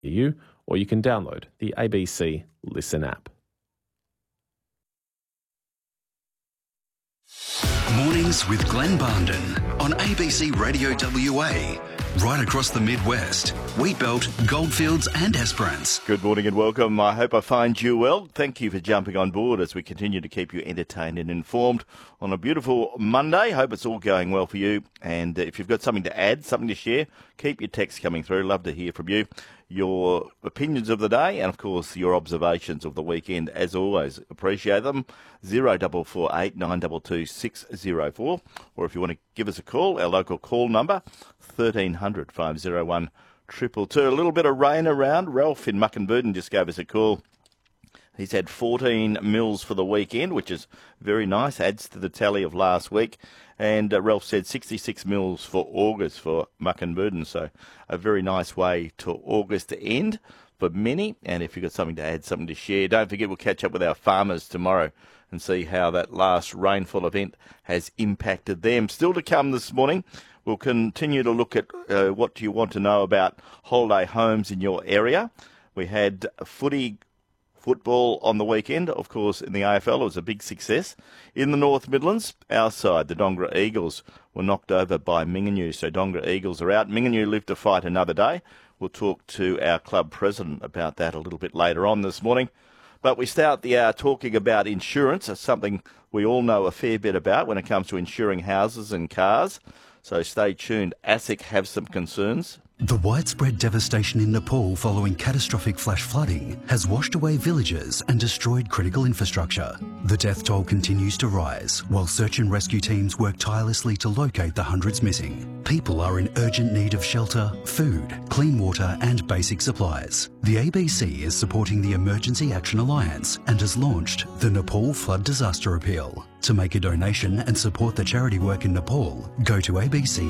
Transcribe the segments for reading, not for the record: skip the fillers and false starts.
you, or you can download the ABC Listen app. Mornings with Glenn Barnden on ABC Radio WA. Right across the Midwest, Wheatbelt, Goldfields and Esperance. Good morning and welcome. I hope I find you well. Thank you for jumping on board as we continue to keep you entertained and informed on a beautiful Monday. Hope it's all going well for you. And if you've got something to add, something to share, keep your texts coming through. Love to hear from you. Your opinions of the day and, of course, your observations of the weekend. As always, appreciate them. 0448 922 604. Or if you want to give us a call, our local call number, 1300 501 222. A little bit of rain around. Ralph in Muckenburden just gave us a call. He's had 14 mils for the weekend, which is very nice. Adds to the tally of last week. And Ralph said 66 mils for August for Muckenburden. So a very nice way to August to end for many. And if you've got something to add, something to share, don't forget we'll catch up with our farmers tomorrow and see how that last rainfall event has impacted them. Still to come this morning, we'll continue to look at what you want to know about holiday homes in your area. We had football on the weekend. Of course, in the AFL, it was a big success. In the North Midlands, our side, the Dongara Eagles, were knocked over by Minganoo. So Dongara Eagles are out. Minganoo live to fight another day. We'll talk to our club president about that a little bit later on this morning. But we start the hour talking about insurance. It's something we all know a fair bit about when it comes to insuring houses and cars. So stay tuned. ASIC have some concerns. The widespread devastation in Nepal following catastrophic flash flooding has washed away villages and destroyed critical infrastructure. The death toll continues to rise while search and rescue teams work tirelessly to locate the hundreds missing. People are in urgent need of shelter, food, clean water and basic supplies. The ABC is supporting the Emergency Action Alliance and has launched the Nepal Flood Disaster Appeal. To make a donation and support the charity work in Nepal, go to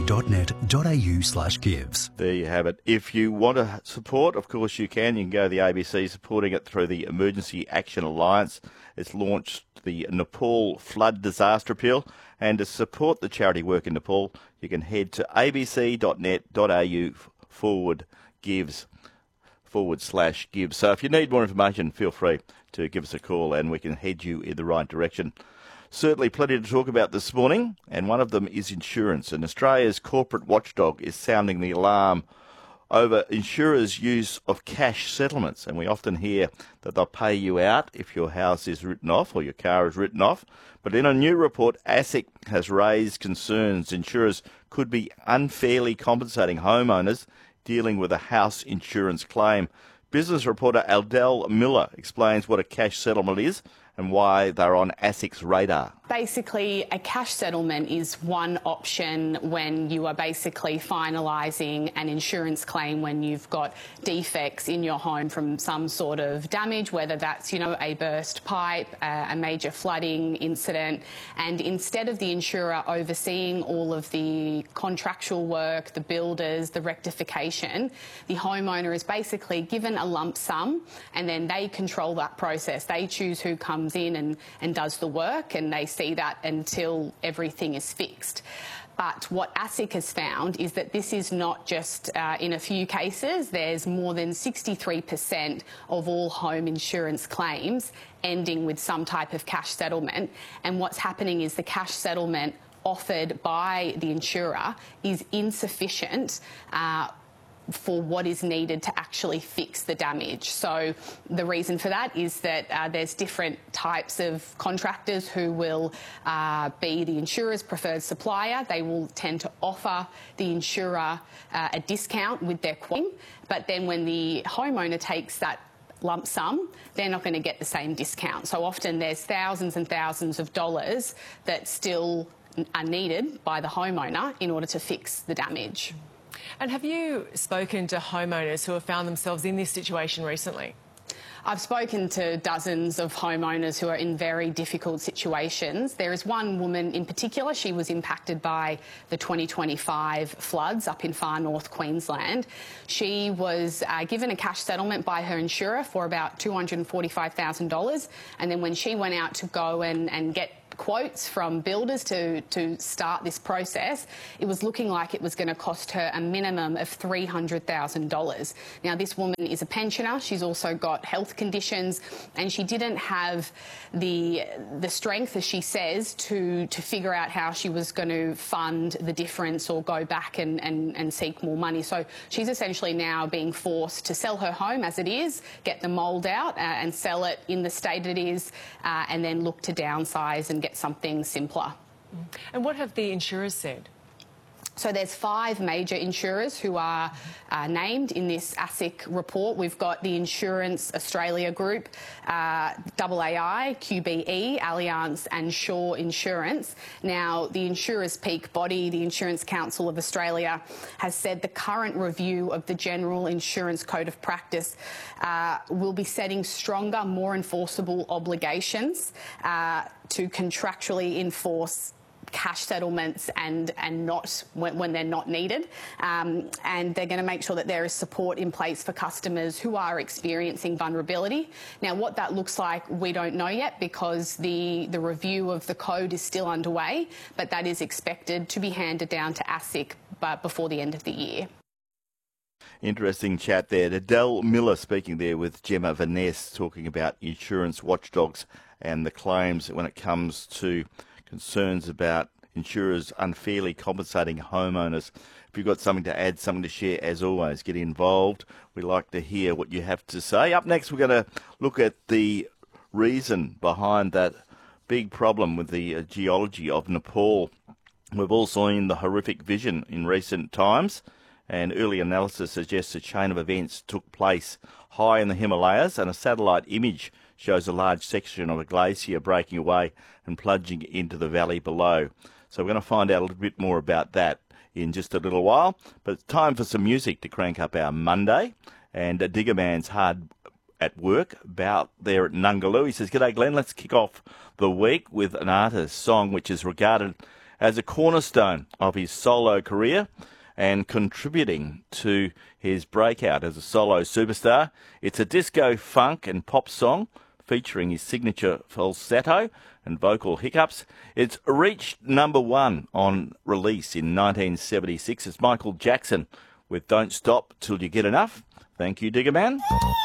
abc.net.au/gives. There you have it. If you want to support, of course you can. You can go to the ABC, supporting it through the Emergency Action Alliance. It's launched the Nepal Flood Disaster Appeal. And to support the charity work in Nepal, you can head to abc.net.au/gives. So if you need more information, feel free to give us a call and we can head you in the right direction. Certainly plenty to talk about this morning, and one of them is insurance. And Australia's corporate watchdog is sounding the alarm over insurers' use of cash settlements. And we often hear that they'll pay you out if your house is written off or your car is written off. But in a new report, ASIC has raised concerns insurers could be unfairly compensating homeowners dealing with a house insurance claim. Business reporter Aldel Miller explains what a cash settlement is and why they're on ASIC's radar. Basically, a cash settlement is one option when you are basically finalising an insurance claim when you've got defects in your home from some sort of damage, whether that's, a burst pipe, a major flooding incident. And instead of the insurer overseeing all of the contractual work, the builders, the rectification, the homeowner is basically given a lump sum and then they control that process. They choose who comes in and does the work, and they see that until everything is fixed. But what ASIC has found is that this is not just in a few cases. There's more than 63% of all home insurance claims ending with some type of cash settlement. And what's happening is the cash settlement offered by the insurer is insufficient for what is needed to actually fix the damage. So the reason for that is that there's different types of contractors who will be the insurer's preferred supplier. They will tend to offer the insurer a discount with their claim, but then when the homeowner takes that lump sum, they're not going to get the same discount. So often there's thousands and thousands of dollars that still are needed by the homeowner in order to fix the damage. And have you spoken to homeowners who have found themselves in this situation recently? I've spoken to dozens of homeowners who are in very difficult situations. There is one woman in particular. She was impacted by the 2025 floods up in far north Queensland. She was given a cash settlement by her insurer for about $245,000. And then when she went out to go and get quotes from builders to start this process, it was looking like it was going to cost her a minimum of $300,000. Now, this woman is a pensioner. She's also got health conditions, and she didn't have the strength, as she says, to figure out how she was going to fund the difference or go back and seek more money. So she's essentially now being forced to sell her home as it is, get the mould out and sell it in the state it is, and then look to downsize and get something simpler. And what have the insurers said? So there's 5 major insurers who are named in this ASIC report. We've got the Insurance Australia Group, AAI, QBE, Allianz and Shaw Insurance. Now, the insurers' peak body, the Insurance Council of Australia, has said the current review of the General Insurance Code of Practice will be setting stronger, more enforceable obligations to contractually enforce cash settlements and not when they're not needed, and they're going to make sure that there is support in place for customers who are experiencing vulnerability. Now, what that looks like, we don't know yet, because the review of the code is still underway, but that is expected to be handed down to ASIC before the end of the year. Interesting chat there. Adele Miller speaking there with Gemma Vaness, talking about insurance watchdogs and the claims when it comes to concerns about insurers unfairly compensating homeowners. If you've got something to add, something to share, as always, get involved. We like to hear what you have to say. Up next, we're going to look at the reason behind that big problem with the geology of Nepal. We've all seen the horrific vision in recent times, and early analysis suggests a chain of events took place high in the Himalayas, and a satellite image shows a large section of a glacier breaking away and plunging into the valley below. So we're going to find out a little bit more about that in just a little while. But it's time for some music to crank up our Monday. And Digger Man's hard at work about there at Nungaloo. He says, "G'day Glenn, let's kick off the week with an artist's song which is regarded as a cornerstone of his solo career and contributing to his breakout as a solo superstar. It's a disco, funk and pop song featuring his signature falsetto and vocal hiccups. It's reached #1 on release in 1976. It's Michael Jackson with Don't Stop Till You Get Enough. Thank you, Digger Man."